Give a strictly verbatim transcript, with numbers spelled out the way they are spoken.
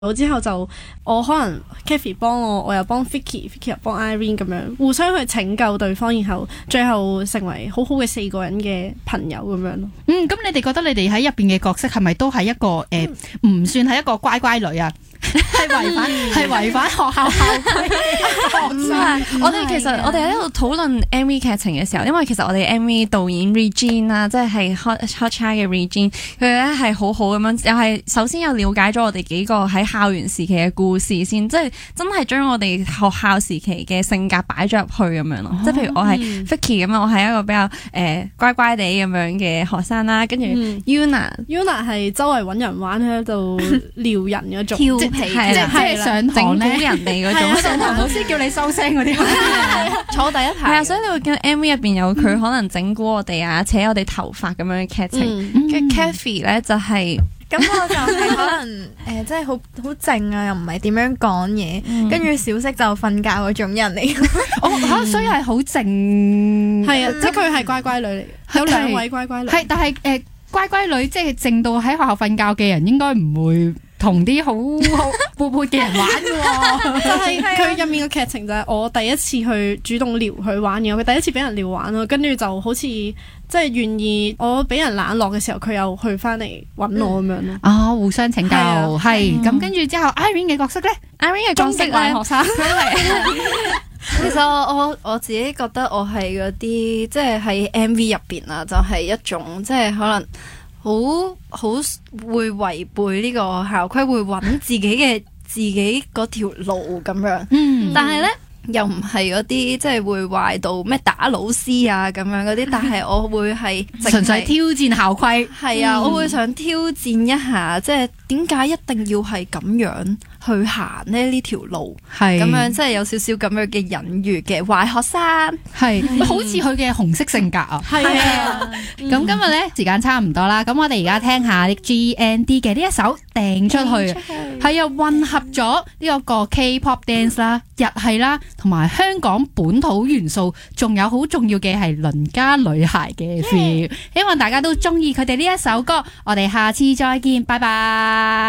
咗之後就我可能 Kathy 幫我，我又幫 Vicky，Vicky 又幫 Irene 咁樣互相去拯救對方，然後最後成為好好嘅四個人嘅朋友咁樣咯。 嗯，咁你哋覺得你哋喺入邊嘅角色係咪都係一個誒唔、呃嗯、算係一個乖乖女啊？係違反係違反學校校規學生。 我哋其實我哋喺度討論 M V 劇情嘅時候，因為其實我哋 M V 導演 Regine 啦，即係 Hot Hot Child 嘅 Regine，佢咧係好好咁樣，又係首先又了解咗我哋幾個喺校園時期嘅故事先，即係真係將我哋學校時期嘅性格擺咗入去咁樣咯。即係譬如我係 Vicky 咁樣，我係一個比較誒、呃、乖乖地咁樣嘅學生啦，跟住 Yuna Yuna 係周圍揾人玩喺度撩人嗰種。 係啦，即係上堂咧， 整蠱人哋嗰種， 上堂老師叫你收聲嗰啲， 坐第一排。係啊，所以你會見到 M V 入邊有佢可能整蠱我哋啊，扯我哋頭髮咁樣嘅劇情。跟住 Kathy 咧就係， 咁我就係可能誒，即係好好靜啊，又唔係點樣講嘢，跟住小息就瞓覺嗰種人嚟。 哦嚇，所以係好靜。 係啊，即係佢係乖乖女嚟，有兩位乖乖女。 係，但係誒乖乖女即係靜到喺學校瞓覺嘅人，應該唔會同啲好好活潑嘅人玩嘅。 就係佢入面嘅劇情就係我第一次去主動撩佢玩嘅，佢第一次俾人撩玩咯，跟住就好似即係願意我俾人冷落嘅時候，佢又去翻嚟揾我咁樣咯。 哦，互相拯救係咁，跟住之後 Irene 嘅角色咧 ，Irene 嘅角色咧， 學生其實我我我自己覺得我係嗰啲即係喺 M V 入邊啊，就係、是、一種即係可能好好會違背呢個校規，會揾自己嘅自己嗰條路咁樣。嗯，但係咧又唔係嗰啲即係會壞到咩打老師啊咁樣嗰啲，但係我會係純粹挑戰校規。 係啊，嗯、我會想挑戰一下，即係點解一定要係咁樣去行咧呢條路，係咁樣即係有少少咁樣嘅隱喻嘅壞學生， 係、嗯、好似佢嘅紅色性格啊，係啊。咁今日咧時間差唔多啦，咁我哋而家聽下 G N D 嘅呢一首掟出去，係又混合咗呢一個 K-pop dance 啦、日系啦，同埋香港本土元素，仲有好重要嘅係鄰家女孩嘅 feel，希望大家都中意佢哋呢一首歌，我哋下次再見，拜拜。